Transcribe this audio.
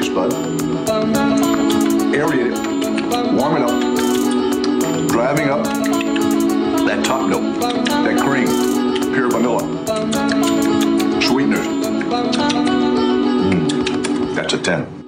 bud. Aerate it. Warm it up. Driving up that top note, that cream, pure vanilla, sweeteners. That's a 10.